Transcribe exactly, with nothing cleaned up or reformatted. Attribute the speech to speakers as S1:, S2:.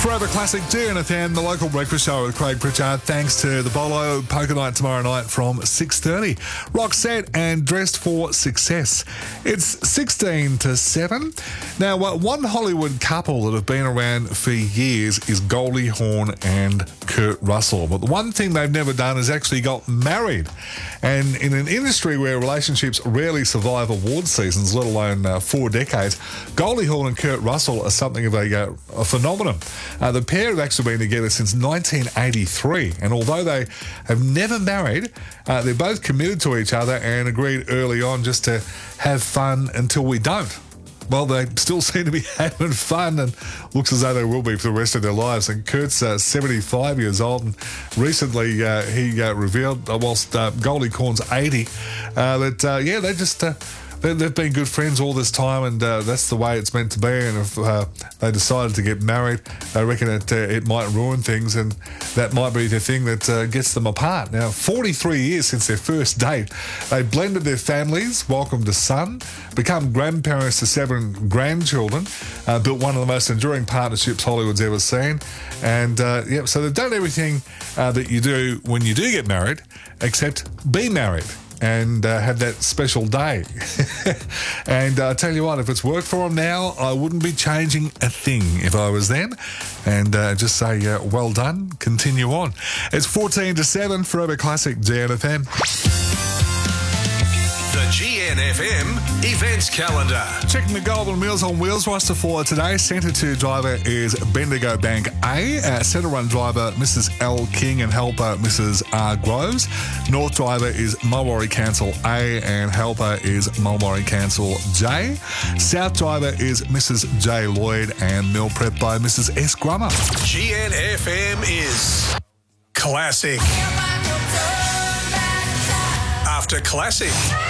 S1: Forever Classic G N F M, the local breakfast show with Craig Pritchard. Thanks to the Bolo Poker Night tomorrow night from six thirty. Roxette and Dressed for Success. It's sixteen to seven. Now, uh, one Hollywood couple that have been around for years is Goldie Hawn and Kurt Russell. But the one thing they've never done is actually got married. And in an industry where relationships rarely survive award seasons, let alone uh, four decades, Goldie Hawn and Kurt Russell are something of a, uh, a phenomenon. Uh, the pair have actually been together since nineteen eighty-three, and although they have never married, uh, they're both committed to each other and agreed early on just to have fun until we don't. Well, they still seem to be having fun and looks as though they will be for the rest of their lives. And Kurt's uh, seventy-five years old, and recently uh, he uh, revealed, uh, whilst uh, Goldie Hawn's eighty, uh, that, uh, yeah, they just... Uh, they, they've been good friends all this time, and uh, that's the way it's meant to be. And if uh, they decided to get married, they reckon it, uh, it might ruin things, and that might be the thing that uh, gets them apart. Now, forty-three years since their first date, they blended their families, welcomed a son, become grandparents to seven grandchildren, uh, built one of the most enduring partnerships Hollywood's ever seen. And, uh, yeah, so they've done everything uh, that you do when you do get married, except be married and uh, have that special day. And I uh, tell you what, if it's worked for them now, I wouldn't be changing a thing if I was them. And uh, just say, uh, well done, continue on. It's fourteen to seven, Forever Classic G N F M.
S2: The G N F M events calendar.
S1: Checking the Golden Meals on Wheels roster for today. Centre two driver is Bendigo Bank A. Uh, Centre one driver Missus L. King and helper Missus R. Groves. North driver is Mulwarry Council A and helper is Mulwarry Council J. South driver is Missus J. Lloyd and meal prep by Missus S. Grummer.
S2: G N F M is Classic. After Classic.